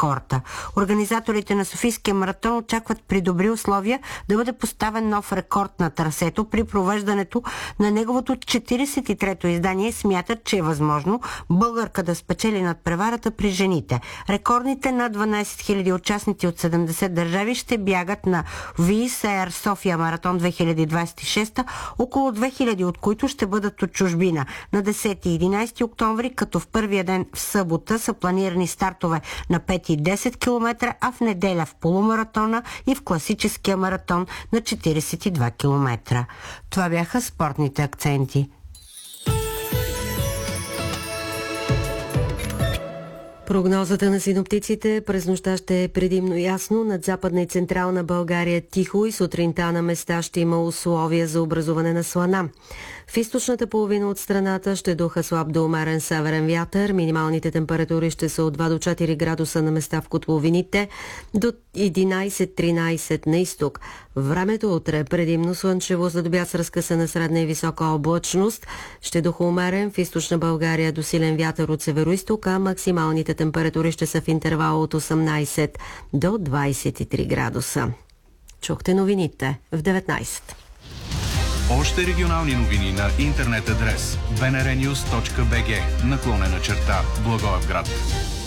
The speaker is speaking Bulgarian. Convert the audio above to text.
рекорда. Организаторите на Софийския маратон очакват при добри условия да бъде поставен нов рекорд на трасето при провеждането на неговото 43-то издание. Смятат, че е възможно българка да спечели надпреварата при жените. Рекордните на 12 000 участници от 70 държави ще бягат на ВИСР София маратон 2026, около 2000 от които ще бъдат от чужбина. На 10 и 11 октомври, като в първия ден в събота са планирани стартове на 5 и 10 км, а в неделя в полумаратона и в класическия маратон на 42 км. Това бяха спортните акценти. Прогнозата на синоптиците: през нощта ще е предимно ясно, над Западна и Централна България тихо и сутринта на места ще има условия за образуване на слана. В източната половина от страната ще духа слаб до умерен северен вятър. Минималните температури ще са от 2 до 4 градуса на места в котловините, до 11-13 на изток. Времето утре предимно слънчево, след обяд с разкъсана средна и висока облачност. Ще духа умерен, в източна България до силен вятър от североизток, а максималните температури ще са в интервал от 18 до 23 градуса. Чухте новините в 19. Още регионални новини на интернет адрес bnrnews.bg /Благоевград.